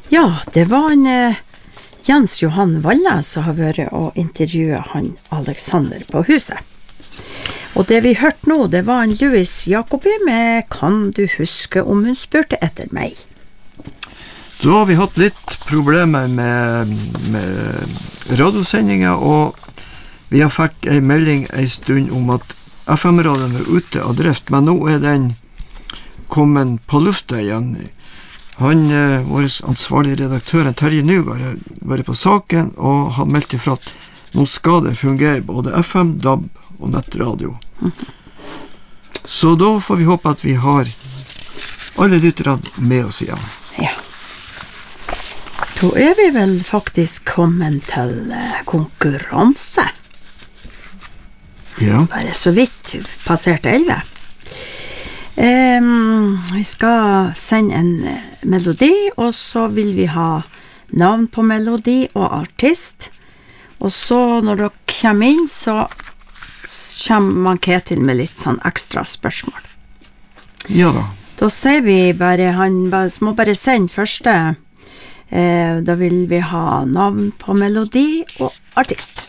Ja, det var Jens Johan Valle som har vært og intervjuet han Alexander på huset. Og det vi hørte nå, det var Louis Jacobi med «Kan du huske om hun spurte etter meg?» Så har vi hatt litt problemer med radiosendinger, og vi har fikk en melding en stund om at FM-radioen var ute av drift, men nå den kommet på lufta igjen. Han, vår ansvarlige redaktør, Terje Nygaard, har vært på saken, og har meldt ifra at nå skal det fungere både FM, DAB og nettradio. Så da får vi håpe at vi har alle lytterne med oss igjen. Ja. Da vi vel faktisk kommet til konkurranse. Ja. Bare så vidt passert 11. Vi skal sende en melodi, og så vil vi ha navn på melodi og artist. Og så når dere kommer inn, så kommer man Ketil med litt sånn ekstra spørsmål. Ja da. Da sier vi bare, må bare sende første. Da vil vi ha navn på melodi og artist.